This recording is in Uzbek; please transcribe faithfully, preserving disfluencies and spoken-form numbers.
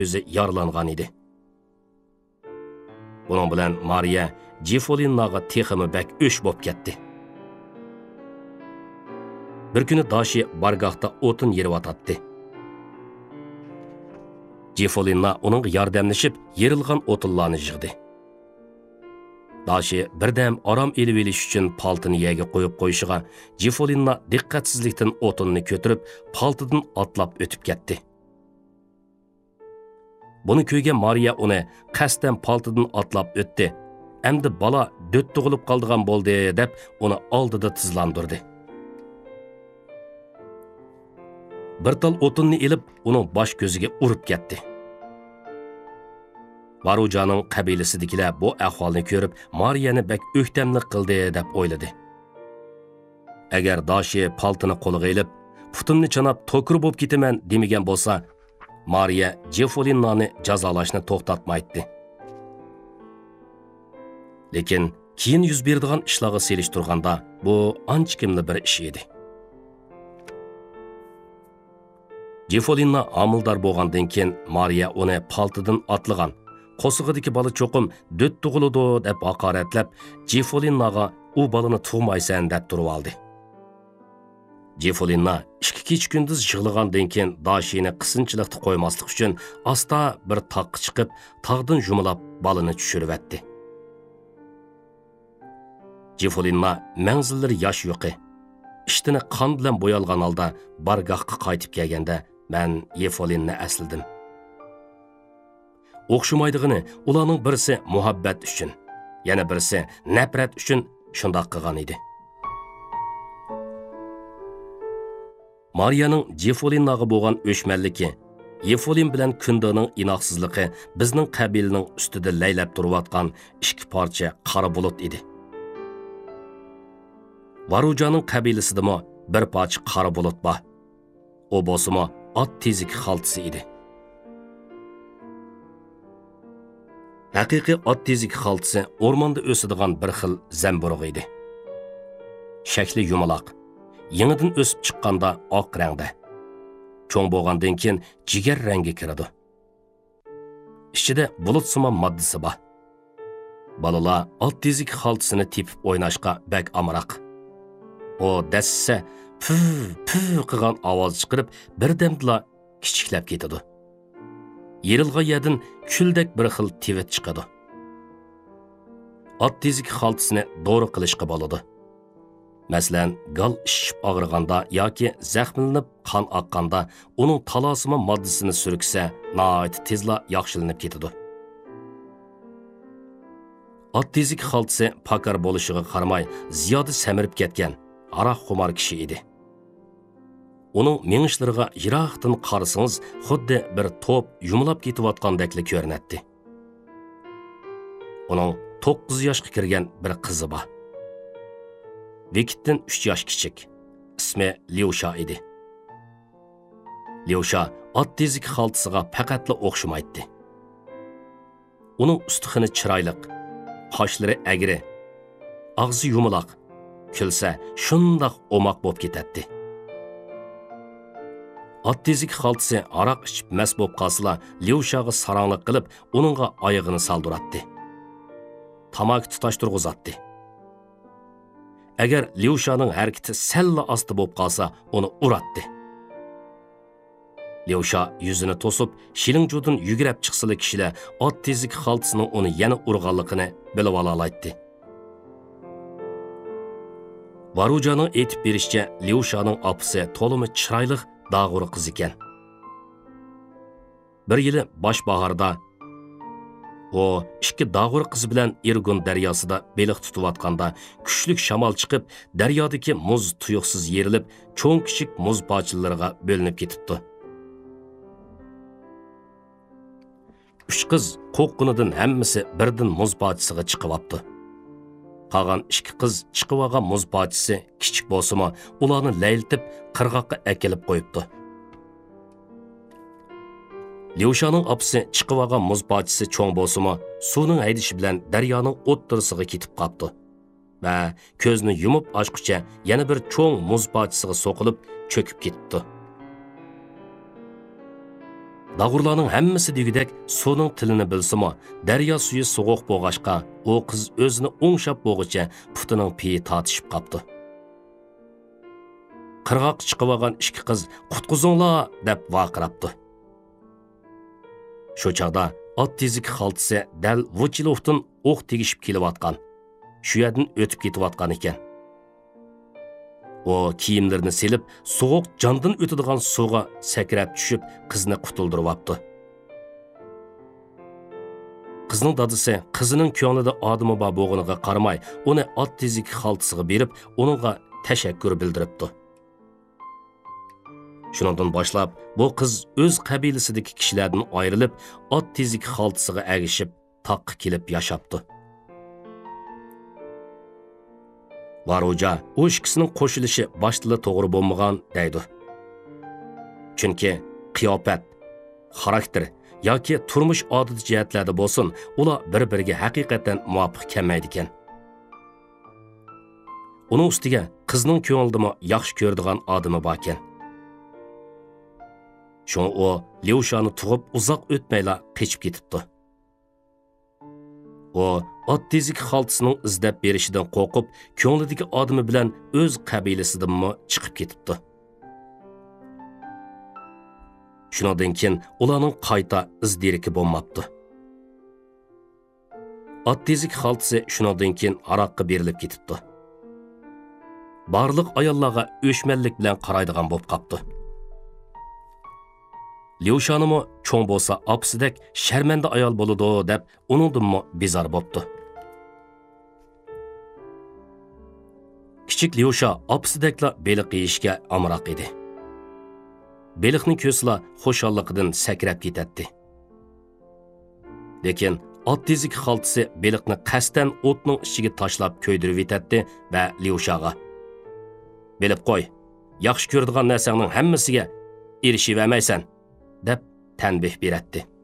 o'zi yaralangan edi. Bunun bilan Mariya Jefolinnaga teximi bak o'sh bo'lib ketdi. Bir kuni Dashi bargohda o'tin yeriyotdi. Jefolinna uning yordamlashib yerilgan o'tinlarni yig'di. Dashi birdam aram elib olish uchun paltini yerga qo'yib qo'yishiga Jefolinna diqqatsizlikdan o'tinni ko'tarib paltidan otlab o'tib ketdi. Buni ko'rgan Mariya uni qasdan paltidan otlab o'tdi. Endi bola döt tug'ilib qoldigan bo'ldi deb uni oldida tizlandirdi. Bir tal o'tinni elib uning bosh ko'ziga urib ketdi. Varujaning qabilasidagilar bu ahvolni ko'rib Mariyani bak o'ktamlik qildi deb o'yladi. Agar Dashi paltini qo'liga elib, putimni chanab to'kir bo'lib ketaman demagan bo'lsa, Mariya Jefolinnani jazolashni to'xtatmaydi. Lekin keyin yuz beradigan ishlarga selishtirganda bu anchikimli bir ish edi. Jefolinna amildor bo'lgandan keyin Mariya uni paltidan otlagan. Qo'sig'idagi bola cho'qim döt tug'iladi deb haqoratlab, Jefolinnaga u bolani tug'maysan deb turib oldi. Jefolinna ikki kech kunduz yig'lagandan keyin Dashini qisinchilikda qo'ymaslik uchun asta bir taqqa chiqib, tog'dan yumilab bolani tushiribdi. Jefolinna manzillari yosh yo'qi. Ishtini qon bilan bo'yalgan holda bargohga qaytib kelganda men Jefolinni asladim. O'xshamaydigini ularning birisi muhabbat uchun, yana birisi nafrat uchun shundoq qilgan edi. Mariyaning Jefolinnaga bo'lgan o'shmanligi, Jefolin bilan Kundaning inoqsizligi bizning qabilaning ustida laylab turayotgan ikki parcha qora bulut edi. Varujaning qabilasidami bir parcha qora bulut bor. O bo'lsa ot tezik xaltisi edi. Haqiqiy ot tezik xaltisi o'rmonda o'sadigan bir xil zamburug' edi. Shakli yumaloq, yangidan o'sib chiqqanda oq rangda. Cho'ng bo'lgandan keyin jigar rangi kiradi. Ichida bulutsimon moddasi bor. Balalar ot tezik xaltisini tepib o'ynashga bak amroq. O dassa puf puf qilgan ovoz chiqarib birdamla kichiklab ketadi. Yerilgan yerdan kuldek bir xil tivit chiqadi. Ot tezik xaltisini doğru qilishga bo'ladi. Masalan, gal ishib og'riganda yoki zaxmlanib qon oqqanda uning talosima moddasini surksa, nihoyat tezla yaxshilanib ketadi. Ot tezik xaltisi pakar bo'lishiga qaramay ziyoda samirib ketgan aroq xumor kishi edi. Uning mengishlariga yiroqdan qarasangiz, xuddi bir to'p yumlab ketayotgandek ko'rinadi. Uning to'qqiz yoshga kirgan bir qizi bor. Vikitdan uch yosh kichik. Ismi Lyusha edi. Lyusha ot tezik xaltisiga faqatla o'xshamaydi. Uning ustixini chiroyli, qoshlari agri, og'zi yumaloq, kulsa shundoq omoq bo'lib ketadi. Ot tezik xaltisi aroq ichib mas bo'lib qolsa, Lyushaga saranglik qilib, uningga oyog'ini saldiratdi. Tamak tutashtirg'izatdi. Agar Lyushaning harakati salla osti bo'lib qolsa, uni uratdi. Lyusha yuzini to'sib, Shilingjudan yugurib chiqsili kishilar ot tezik xaltisining uni yana urganligini bilib olaydi. Varujaning aytib berishicha, Lyushaning opisi to'limi chiroyli dağır qiz ekan. Bir yili bosh bahorda o ikki dağır qiz bilan Irgun daryosida beliq tutayotganda kuchli shamol chiqib, daryodagi muz tuyuqsiz yerilib, cho'ng kichik muz parchalariga bo'linib ketibdi. Uch qiz qo'qqunidan hammasi birdan muz parchasiga chiqib olibdi. Qolgan ikki qiz chiqib olgan muz parchasi kichik bo'lsa-mu, ularni laylitib qirg'oqqa akilib qo'yibdi. Lyushaning opisi chiqib olgan muz parchasi cho'ng bo'lsa-mu, suvning haydishi bilan daryoning o'ttirisiga ketib qolibdi va ko'zni yumib ochguncha yana bir cho'ng muz parchasiga so'qilib cho'kib ketdi. Dağırlarning hammasi degidek suvning tilini bilsimi, daryo suyi sovuq bo'g'ashqa, u qiz o'zini o'ngshab bo'g'icha putining piyi tortishib qapti. Qirg'oq chiqib olgan ikki qiz "Qutqizinglar!" deb vaqirabdi. Shu chaqda ot tezik xaltisi dal Vuchilovdan o'q tegishib kelayotgan. Shu yerdan o'tib ketayotgan ekan. O kiyimlarini selib, soğuk candan ötüdigan suğa sakrab tushib, qizni qutuldiryapti. Qizning dadisi qizining ko'nglida odimi bor bo'g'iniga qaramay, uni ot tezik xaltisiga berib, uningga tashakkur bildiribdi. Shundan boshlab, bu qiz o'z qabilasidagi kishilardan ayrilib, ot tezik xaltisiga agishib, taqqa kelib yashapti. Varoja, o ikkisining qo'shilishi boshida to'g'ri bo'lmagan deydi. Chunki qiyofat, xarakter yoki turmush odat jihatlarda bo'lsin, ular bir-biriga haqiqatan muvofiq kelmaydi ekan. Uning ustiga qizning ko'nglida yaxshi ko'radigan odami bor ekan. Shuni u Levshani tug'ib uzoq o'tmayla qechib ketibdi. O ot tezik xaltisining izlab berishidan qo'rqib, ko'nglidagi odami bilan o'z qabilasidanmi chiqib ketibdi. Shundan keyin ularning qayta izdiriki bo'lmabdi. Ot tezik xaltisi shundan keyin aroqqa berilib ketibdi. Barliq ayollarga o'shmanlik bilan qaraydigan bo'lib qapti. Levshanimi cho'ng bo'lsa opsidek sharmanda ayol bo'ladi deb uningdanmi bezor bo'pti. Kichik Levsha opsidekla beliq yeyishga amroq edi. Beliqning ko'sla xushalligidan sakrab ketadi. Lekin ot tezik xaltisi beliqni qasdan o'tning ichiga tashlab ko'ydirib etadi va Levshaga: "Bilib qo'y, yaxshi ko'radigan narsangning hammasiga erishib olmaysan" deb tanbeh beradi.